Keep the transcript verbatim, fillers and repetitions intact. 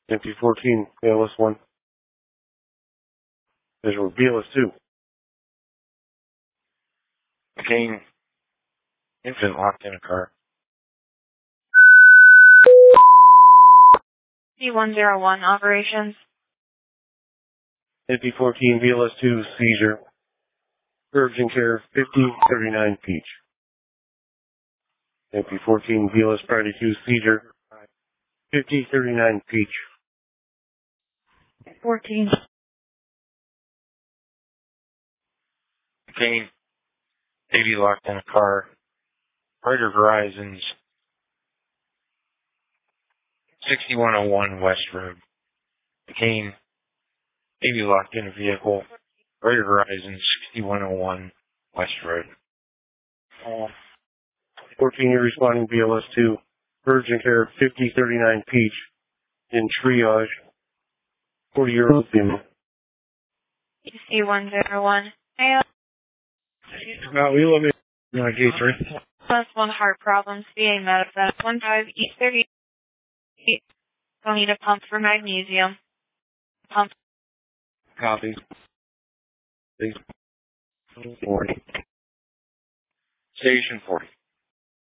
M P fourteen, B L S one. Visual B L S two. Cocaine. Infant locked in a car. C one zero one operations. M P fourteen, B L S two, seizure. Urgent care, fifty thirty-nine Peach. M P fourteen, B L S Priority two, seizure. fifty thirty-nine Peach. fourteen. Cocaine. Baby locked in a car. Brighter Horizons. sixty-one oh one West Road. Cocaine. Baby locked in a vehicle. Brighter Horizons, sixty-one oh one West Road. fourteen, you're responding B L S two. Urgent care, fifty thirty-nine Peach. In triage. forty-year-old female. C one zero one. Hey, Uh, we live in uh, Gate three. plus one heart problems being manifest. One five E thirty. Don't need a pump for magnesium. Pump. Copy. forty. Station forty.